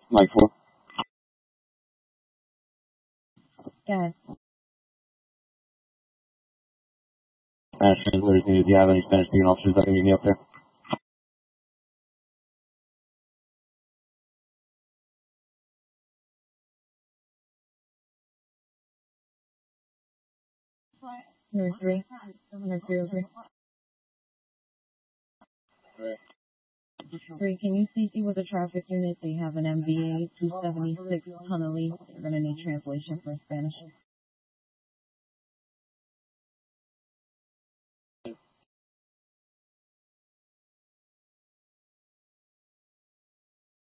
Mike 4. Yes. Spanish translators needed. Do you have any Spanish speaking officers that can meet me up there? Nursery. Nursery 03. 3, can you CC with the traffic unit? They have an MVA 276 tunnel. You're going to need translation for Spanish.